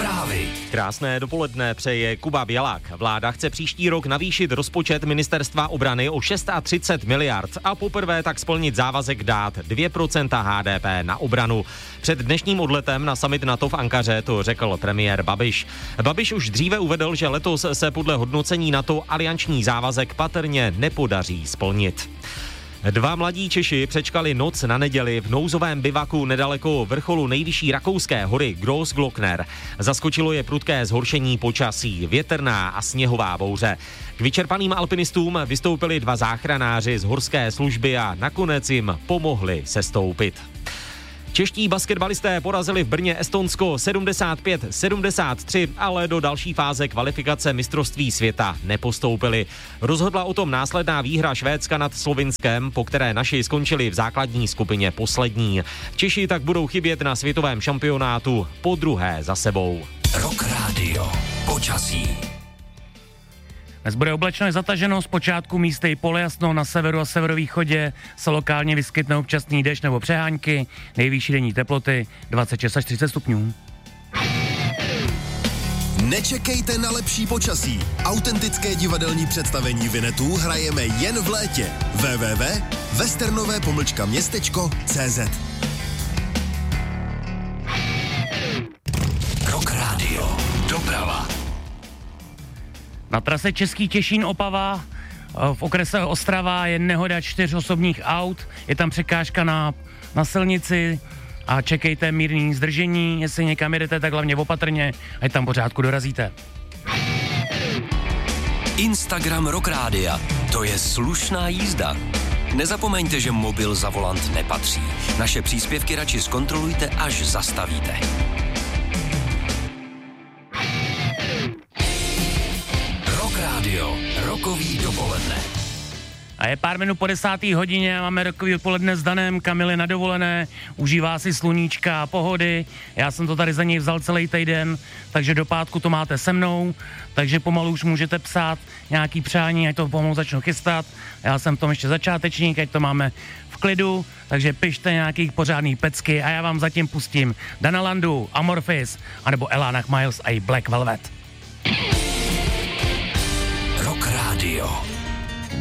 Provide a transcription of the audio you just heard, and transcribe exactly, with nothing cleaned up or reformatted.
Zprávy. Krásné dopoledne přeje Kuba Bělák. Vláda chce příští rok navýšit rozpočet ministerstva obrany o třicet šest miliard a poprvé tak splnit závazek dát dvě procenta H D P na obranu. Před dnešním odletem na summit NATO v Ankaře to řekl premiér Babiš. Babiš už dříve uvedl, že letos se podle hodnocení NATO alianční závazek patrně nepodaří splnit. Dva mladí Češi přečkali noc na neděli v nouzovém bivaku nedaleko vrcholu nejvyšší rakouské hory Großglockner. Zaskočilo je prudké zhoršení počasí, větrná a sněhová bouře. K vyčerpaným alpinistům vystoupili dva záchranáři z horské služby a nakonec jim pomohli sestoupit. Čeští basketbalisté porazili v Brně Estonsko sedmdesát pět sedmdesát tři, ale do další fáze kvalifikace mistrovství světa nepostoupili. Rozhodla o tom následná výhra Švédska nad Slovinskem, po které naši skončili v základní skupině poslední. Češi tak budou chybět na světovém šampionátu po druhé za sebou. Rock Radio. Počasí. Dnes bude oblačno zataženo, zpočátku místy polojasno, na severu a severovýchodě se lokálně vyskytne občasný déšť nebo přehánky, nejvyšší denní teploty dvacet šest až třicet stupňů. Nečekejte na lepší počasí. Autentické divadelní představení Vinetů hrajeme jen v létě. w w w tečka westernové pomlčka městečko tečka c z Rock Radio. Doprava. Na trase Český Těšín Opava v okrese Ostrava je nehoda čtyř osobních aut, je tam překážka na, na silnici a čekejte mírný zdržení, jestli někam jedete, tak hlavně opatrně, ať tam pořádku dorazíte. Instagram Rock Rádia. To je slušná jízda. Nezapomeňte, že mobil za volant nepatří. Naše příspěvky radši zkontrolujte, až zastavíte. Radio, rokový dopoledne. A je pár minut po desáté hodině, máme rokový odpoledne s Danem, Kamil je na dovolené, užívá si sluníčka a pohody, já jsem to tady za něj vzal celý týden, takže do pátku to máte se mnou, takže pomalu už můžete psát nějaký přání, ať to pomalu začnu chystat, já jsem v tom ještě začátečník, ať to máme v klidu, takže pište nějakých pořádných pecky a já vám zatím pustím Dana Landu, Amorphis, anebo Elana Miles a i Black Velvet. Rock Radio.